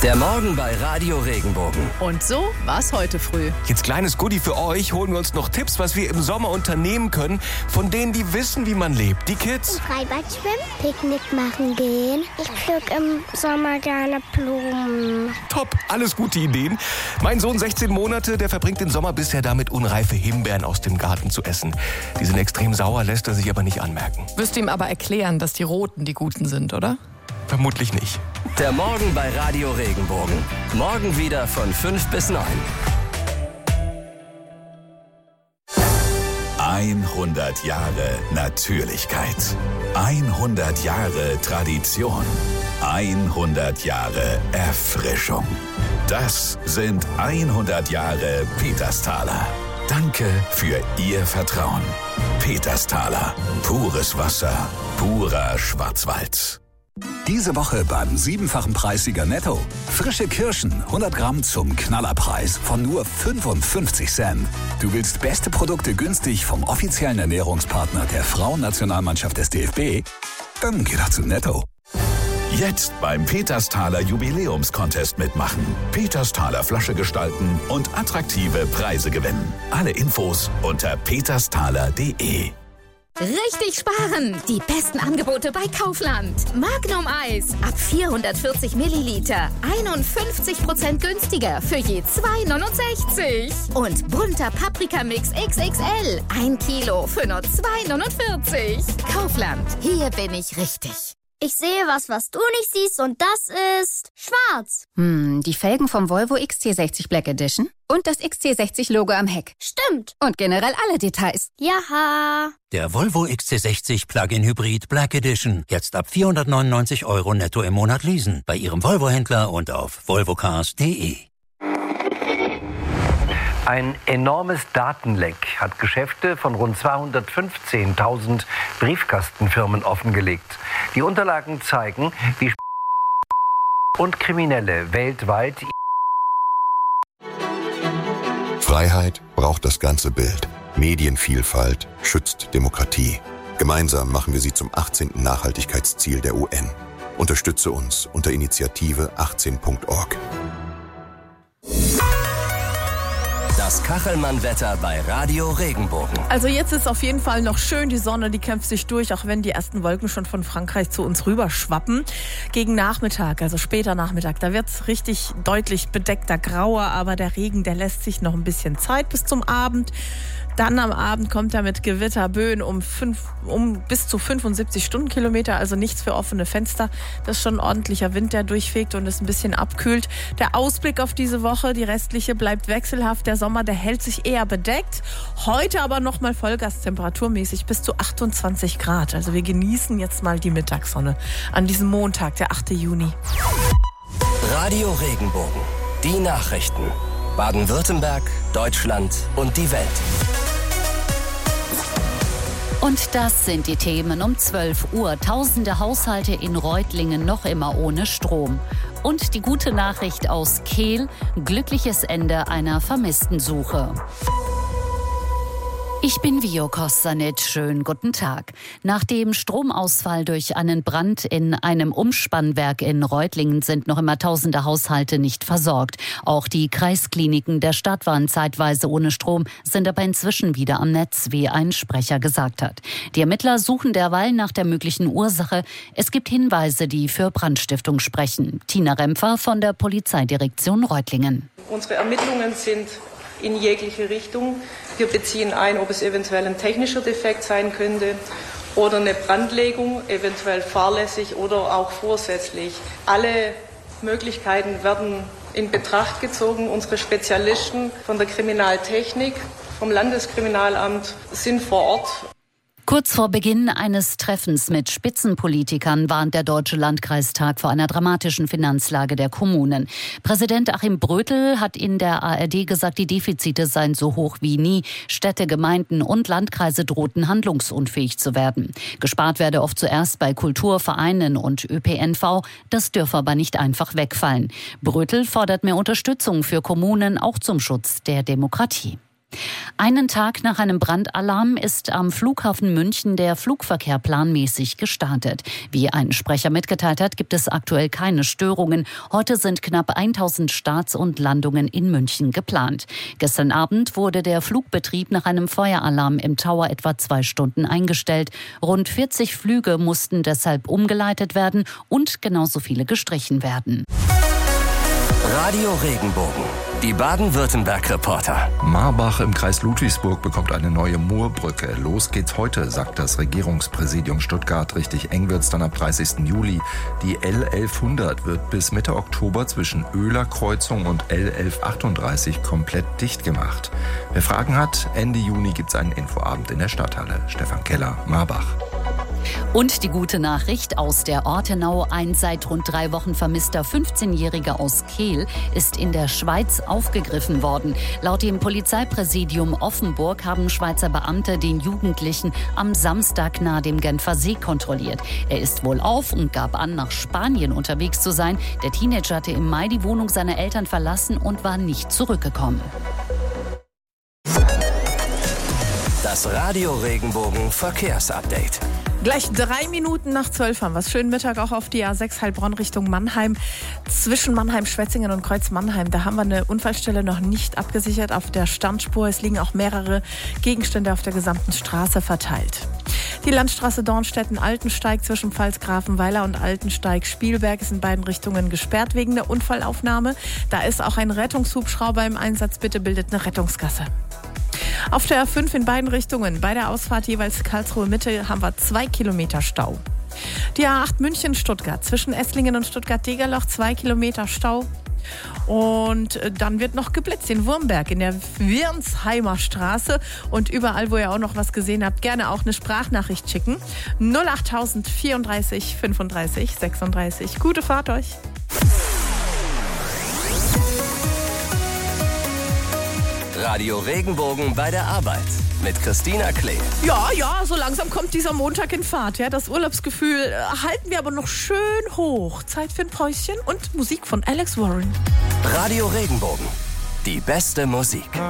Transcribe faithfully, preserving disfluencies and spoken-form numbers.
Der Morgen bei Radio Regenbogen. Und so war's heute früh. Jetzt kleines Goodie für euch, holen wir uns noch Tipps, was wir im Sommer unternehmen können, von denen, die wissen, wie man lebt. Die Kids. Im Freibad schwimmen, Picknick machen gehen. Ich pflück im Sommer gerne Blumen. Top, alles gute Ideen. Mein Sohn, sechzehn Monate, der verbringt den Sommer bisher damit, unreife Himbeeren aus dem Garten zu essen. Die sind extrem sauer, lässt er sich aber nicht anmerken. Wirst du ihm aber erklären, dass die Roten die Guten sind, oder? Vermutlich nicht. Der Morgen bei Radio Regenbogen. Morgen wieder von fünf bis neun. hundert Jahre Natürlichkeit. hundert Jahre Tradition. hundert Jahre Erfrischung. Das sind hundert Jahre Petersthaler. Danke für Ihr Vertrauen. Petersthaler. Pures Wasser. Purer Schwarzwald. Diese Woche beim siebenfachen Preissieger Netto. Frische Kirschen, hundert Gramm zum Knallerpreis von nur fünfundfünfzig Cent. Du willst beste Produkte günstig vom offiziellen Ernährungspartner der Frauennationalmannschaft des D F B? Dann geh doch zu Netto. Jetzt beim Petersthaler Jubiläumscontest mitmachen. Petersthaler Flasche gestalten und attraktive Preise gewinnen. Alle Infos unter petersthaler punkt de. Richtig sparen! Die besten Angebote bei Kaufland. Magnum Eis ab vierhundertvierzig Milliliter. einundfünfzig Prozent günstiger für je zwei neunundsechzig. Und bunter Paprikamix X X L. Ein Kilo für nur zwei neunundvierzig. Kaufland. Hier bin ich richtig. Ich sehe was, was du nicht siehst, und das ist schwarz. Hm, die Felgen vom Volvo X C sechzig Black Edition und das X C sechzig Logo am Heck. Stimmt. Und generell alle Details. Jaha. Der Volvo X C sechzig Plug-in Hybrid Black Edition. Jetzt ab vierhundertneunundneunzig Euro netto im Monat leasen. Bei Ihrem Volvo-Händler und auf volvocars punkt de. Ein enormes Datenleck hat Geschäfte von rund zweihundertfünfzehntausend Briefkastenfirmen offengelegt. Die Unterlagen zeigen, wie und Kriminelle weltweit. Freiheit braucht das ganze Bild. Medienvielfalt schützt Demokratie. Gemeinsam machen wir sie zum achtzehnten Nachhaltigkeitsziel der U N. Unterstütze uns unter Initiative achtzehn punkt org. Das Kachelmann-Wetter bei Radio Regenbogen. Also jetzt ist auf jeden Fall noch schön, die Sonne, die kämpft sich durch, auch wenn die ersten Wolken schon von Frankreich zu uns rüber schwappen. Gegen Nachmittag, also später Nachmittag, da wird es richtig deutlich bedeckter, grauer, aber der Regen, der lässt sich noch ein bisschen Zeit bis zum Abend. Dann am Abend kommt er mit Gewitterböen um, fünf, um bis zu fünfundsiebzig Stundenkilometer, also nichts für offene Fenster. Das ist schon ein ordentlicher Wind, der durchfegt und es ein bisschen abkühlt. Der Ausblick auf diese Woche, die restliche, bleibt wechselhaft. Der Sommer, der hält sich eher bedeckt. Heute aber nochmal Vollgas temperaturmäßig bis zu achtundzwanzig Grad. Also wir genießen jetzt mal die Mittagssonne an diesem Montag, der achte Juni. Radio Regenbogen. Die Nachrichten. Baden-Württemberg, Deutschland und die Welt. Und das sind die Themen um zwölf Uhr. Tausende Haushalte in Reutlingen noch immer ohne Strom. Und die gute Nachricht aus Kehl: glückliches Ende einer Vermisstensuche. Ich bin Vio Kostanic. Schönen guten Tag. Nach dem Stromausfall durch einen Brand in einem Umspannwerk in Reutlingen sind noch immer tausende Haushalte nicht versorgt. Auch die Kreiskliniken der Stadt waren zeitweise ohne Strom, sind aber inzwischen wieder am Netz, wie ein Sprecher gesagt hat. Die Ermittler suchen derweil nach der möglichen Ursache. Es gibt Hinweise, die für Brandstiftung sprechen. Tina Rempfer von der Polizeidirektion Reutlingen. Unsere Ermittlungen sind in jegliche Richtung. Wir beziehen ein, ob es eventuell ein technischer Defekt sein könnte oder eine Brandlegung, eventuell fahrlässig oder auch vorsätzlich. Alle Möglichkeiten werden in Betracht gezogen. Unsere Spezialisten von der Kriminaltechnik, vom Landeskriminalamt sind vor Ort. Kurz vor Beginn eines Treffens mit Spitzenpolitikern warnt der Deutsche Landkreistag vor einer dramatischen Finanzlage der Kommunen. Präsident Achim Brötel hat in der A R D gesagt, die Defizite seien so hoch wie nie. Städte, Gemeinden und Landkreise drohten handlungsunfähig zu werden. Gespart werde oft zuerst bei Kultur, Vereinen und Ö P N V. Das dürfe aber nicht einfach wegfallen. Brötel fordert mehr Unterstützung für Kommunen, auch zum Schutz der Demokratie. Einen Tag nach einem Brandalarm ist am Flughafen München der Flugverkehr planmäßig gestartet. Wie ein Sprecher mitgeteilt hat, gibt es aktuell keine Störungen. Heute sind knapp tausend Starts und Landungen in München geplant. Gestern Abend wurde der Flugbetrieb nach einem Feueralarm im Tower etwa zwei Stunden eingestellt. Rund vierzig Flüge mussten deshalb umgeleitet werden und genauso viele gestrichen werden. Radio Regenbogen, die Baden-Württemberg-Reporter. Marbach im Kreis Ludwigsburg bekommt eine neue Murbrücke. Los geht's heute, sagt das Regierungspräsidium Stuttgart. Richtig eng wird's dann ab dreißigsten Juli. Die L elfhundert wird bis Mitte Oktober zwischen Oehler Kreuzung und L elf achtunddreißig komplett dicht gemacht. Wer Fragen hat, Ende Juni gibt's einen Infoabend in der Stadthalle. Stefan Keller, Marbach. Und die gute Nachricht aus der Ortenau. Ein seit rund drei Wochen vermisster fünfzehnjähriger aus Kehl ist in der Schweiz aufgegriffen worden. Laut dem Polizeipräsidium Offenburg haben Schweizer Beamte den Jugendlichen am Samstag nahe dem Genfer See kontrolliert. Er ist wohlauf und gab an, nach Spanien unterwegs zu sein. Der Teenager hatte im Mai die Wohnung seiner Eltern verlassen und war nicht zurückgekommen. Das Radio Regenbogen Verkehrsupdate. Gleich drei Minuten nach zwölf haben wir es. Schönen Mittag auch auf die A sechs Heilbronn Richtung Mannheim. Zwischen Mannheim, Schwetzingen und Kreuz Mannheim. Da haben wir eine Unfallstelle noch nicht abgesichert auf der Standspur. Es liegen auch mehrere Gegenstände auf der gesamten Straße verteilt. Die Landstraße Dornstetten-Altensteig zwischen Pfalzgrafenweiler und Altensteig-Spielberg ist in beiden Richtungen gesperrt wegen der Unfallaufnahme. Da ist auch ein Rettungshubschrauber im Einsatz. Bitte bildet eine Rettungsgasse. Auf der A fünf in beiden Richtungen, bei der Ausfahrt jeweils Karlsruhe Mitte, haben wir zwei Kilometer Stau. Die A acht München-Stuttgart zwischen Esslingen und Stuttgart-Degerloch, zwei Kilometer Stau. Und dann wird noch geblitzt in Wurmberg in der Wirnsheimer Straße. Und überall, wo ihr auch noch was gesehen habt, gerne auch eine Sprachnachricht schicken. null achttausend vierunddreißig fünfunddreißig sechsunddreißig. Gute Fahrt euch! Radio Regenbogen bei der Arbeit mit Christina Klee. Ja, ja, so langsam kommt dieser Montag in Fahrt. Ja, das Urlaubsgefühl äh, halten wir aber noch schön hoch. Zeit für ein Päuschen und Musik von Alex Warren. Radio Regenbogen, die beste Musik.